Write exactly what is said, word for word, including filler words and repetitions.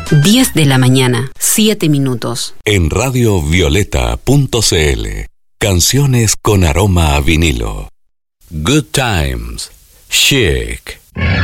diez de la mañana, siete minutos. En radio violeta punto c l, canciones con aroma a vinilo. Good times, chic.